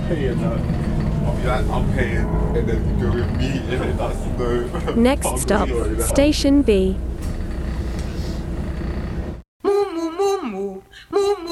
paying that. I'll be like, I'm paying, and then you go with me, and that's no. Next stop, Station B.